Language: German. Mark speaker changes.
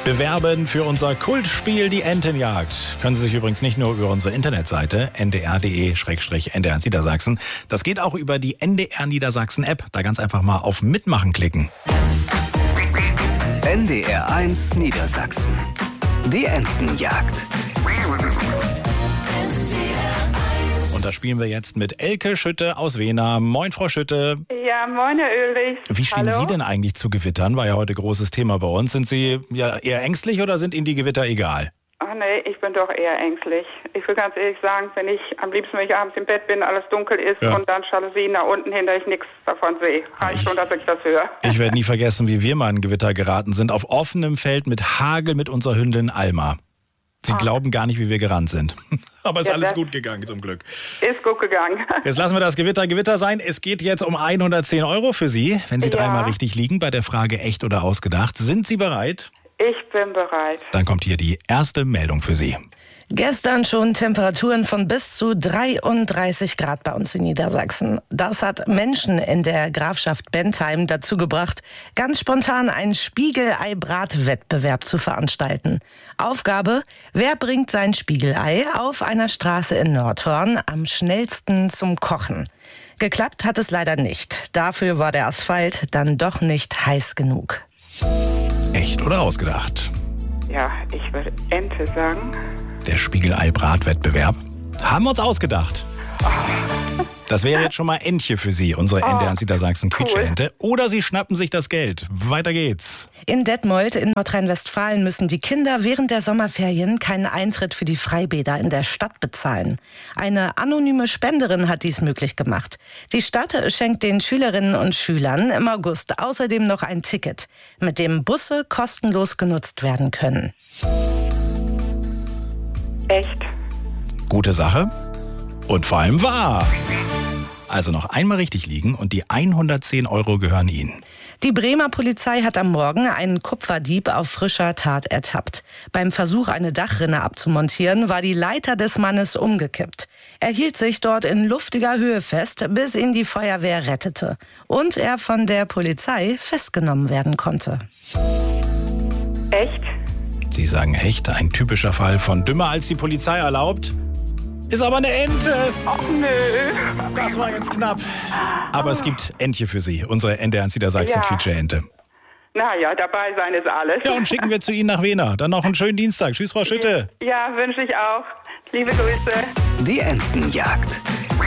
Speaker 1: bewerben für unser Kultspiel Die Entenjagd. Können Sie sich übrigens nicht nur über unsere Internetseite ndr.de/NDR Niedersachsen. Das geht auch über die NDR Niedersachsen App. Da ganz einfach mal auf Mitmachen klicken.
Speaker 2: NDR1 Niedersachsen. Die Entenjagd.
Speaker 1: Und da spielen wir jetzt mit Elke Schütte aus Wehna. Moin, Frau Schütte.
Speaker 3: Ja, moin, Herr Ulrich.
Speaker 1: Wie stehen Sie denn eigentlich zu Gewittern? War ja heute großes Thema bei uns. Sind Sie ja eher ängstlich oder sind Ihnen die Gewitter egal?
Speaker 3: Ach nee, ich bin doch eher ängstlich. Ich will ganz ehrlich sagen, am liebsten, wenn ich abends im Bett bin, alles dunkel ist und dann Jalousien nach unten hin, dass ich nichts davon sehe. Reicht schon, dass ich das höre.
Speaker 1: Ich werde nie vergessen, wie wir mal in Gewitter geraten sind. Auf offenem Feld mit Hagel mit unserer Hündin Alma. Sie glauben gar nicht, wie wir gerannt sind. Aber ist alles gut gegangen, zum Glück.
Speaker 3: Ist gut gegangen.
Speaker 1: Jetzt lassen wir das Gewitter sein. Es geht jetzt um 110 € für Sie, wenn Sie dreimal richtig liegen bei der Frage echt oder ausgedacht. Sind Sie bereit?
Speaker 3: Ich bin bereit.
Speaker 1: Dann kommt hier die erste Meldung für Sie.
Speaker 4: Gestern schon Temperaturen von bis zu 33 Grad bei uns in Niedersachsen. Das hat Menschen in der Grafschaft Bentheim dazu gebracht, ganz spontan einen Spiegelei-Bratwettbewerb zu veranstalten. Aufgabe: Wer bringt sein Spiegelei auf einer Straße in Nordhorn am schnellsten zum Kochen? Geklappt hat es leider nicht. Dafür war der Asphalt dann doch nicht heiß genug.
Speaker 1: Echt oder ausgedacht?
Speaker 3: Ja, ich würde Ente sagen.
Speaker 1: Der Spiegelei-Bratwettbewerb haben wir uns ausgedacht. Das wäre jetzt schon mal Entche für Sie, unsere NDR Niedersachsen Quietscheente. Oder Sie schnappen sich das Geld. Weiter geht's.
Speaker 4: In Detmold in Nordrhein-Westfalen müssen die Kinder während der Sommerferien keinen Eintritt für die Freibäder in der Stadt bezahlen. Eine anonyme Spenderin hat dies möglich gemacht. Die Stadt schenkt den Schülerinnen und Schülern im August außerdem noch ein Ticket, mit dem Busse kostenlos genutzt werden können.
Speaker 3: Echt?
Speaker 1: Gute Sache und vor allem wahr. Also noch einmal richtig liegen und die 110 € gehören Ihnen.
Speaker 4: Die Bremer Polizei hat am Morgen einen Kupferdieb auf frischer Tat ertappt. Beim Versuch, eine Dachrinne abzumontieren, war die Leiter des Mannes umgekippt. Er hielt sich dort in luftiger Höhe fest, bis ihn die Feuerwehr rettete. Und er von der Polizei festgenommen werden konnte.
Speaker 3: Echt?
Speaker 1: Sie sagen echt, ein typischer Fall von dümmer als die Polizei erlaubt. Ist aber eine Ente.
Speaker 3: Ach nö.
Speaker 1: Das war jetzt knapp. Aber es gibt Entche für Sie, unsere NDR Niedersachsen Quietsche-Ente.
Speaker 3: Naja, dabei sein ist alles.
Speaker 1: Ja, und schicken wir zu Ihnen nach Wehna. Dann noch einen schönen Dienstag. Tschüss, Frau Schütte.
Speaker 3: Ja, wünsche ich auch. Liebe Grüße.
Speaker 2: Die Entenjagd.